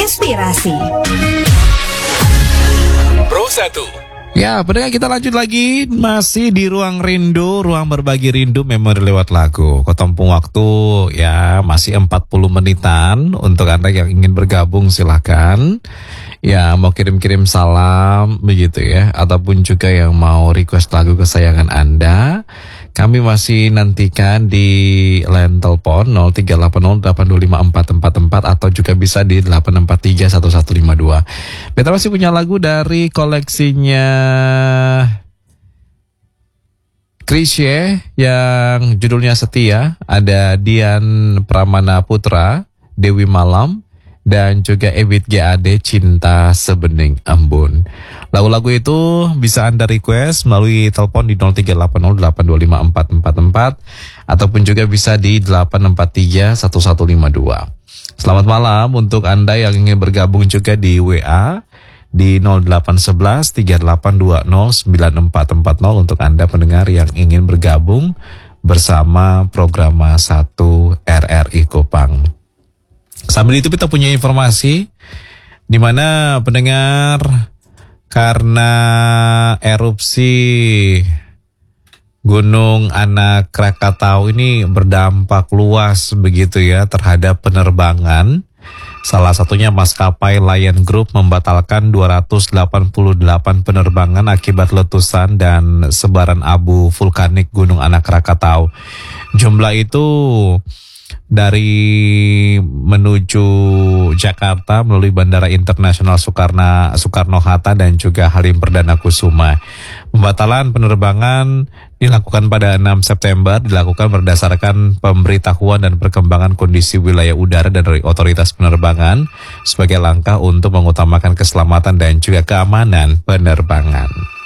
Inspirasi Pro 1. Ya, pendengar, kita lanjut lagi. Masih di Ruang Rindu, ruang berbagi rindu memori lewat lagu. Ketempung waktu ya masih 40 menitan. Untuk Anda yang ingin bergabung silahkan. Ya, mau kirim-kirim salam begitu ya, ataupun juga yang mau request lagu kesayangan Anda, kami masih nantikan di line telepon 0380825444 atau juga bisa di 8631152. Kita masih punya lagu dari koleksinya Krisye yang judulnya Setia. Ada Dian Pramana Putra, Dewi Malam, dan juga Ebit GAD Cinta Sebening Embun. Lagu-lagu itu bisa Anda request melalui telepon di 0380825444 ataupun juga bisa di 8631152. Selamat malam untuk Anda yang ingin bergabung juga di WA di 081138209440 untuk Anda pendengar yang ingin bergabung bersama program 1 RRI Kupang. Sambil itu kita punya informasi di mana pendengar, karena erupsi Gunung Anak Krakatau ini berdampak luas begitu ya terhadap penerbangan. Salah satunya maskapai Lion Group membatalkan 288 penerbangan akibat letusan dan sebaran abu vulkanik Gunung Anak Krakatau. Jumlah itu dari menuju Jakarta melalui Bandara Internasional Soekarno-Hatta dan juga Halim Perdana Kusuma. Pembatalan penerbangan dilakukan pada 6 September dilakukan berdasarkan pemberitahuan dan perkembangan kondisi wilayah udara dari otoritas penerbangan sebagai langkah untuk mengutamakan keselamatan dan juga keamanan penerbangan.